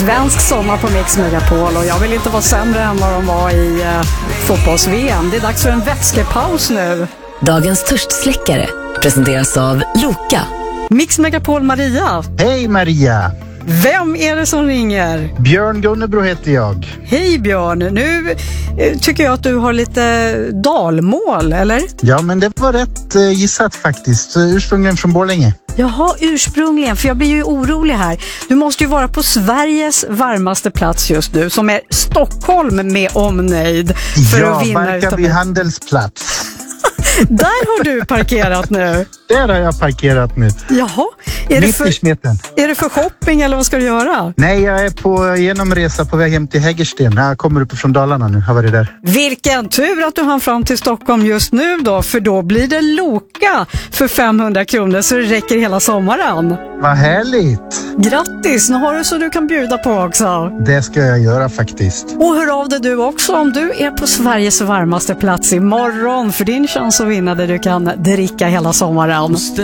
Svensk sommar på Mix Megapol och jag vill inte vara sämre än vad de var i fotbolls-VM. Det är dags för en vätskepaus nu. Dagens törstsläckare presenteras av Loka. Mix Megapol Maria. Hej Maria! Vem är det som ringer? Björn Gunnebro heter jag. Hej Björn, nu tycker jag att du har lite dalmål, eller? Ja, men det var rätt gissat faktiskt. Ursprungligen från Borlänge. Jaha, ursprungligen, för jag blir ju orolig här. Du måste ju vara på Sveriges varmaste plats just nu, som är Stockholm med omnejd. För ja, att vinna Barkarby handelsplats. Där har du parkerat nu. Där har jag parkerat nu. Jaha, är det för shopping eller vad ska du göra? Nej, jag är på genomresa på väg hem till Hägersten. Jag kommer upp från Dalarna nu, har varit där. Vilken tur att du hann fram till Stockholm just nu då, för då blir det Loka för 500 kronor så det räcker hela sommaren. Vad härligt! Grattis, nu har du så du kan bjuda på också. Det ska jag göra faktiskt. Och hör av dig du också om du är på Sveriges varmaste plats imorgon för din chans att vinna där du kan dricka hela sommaren.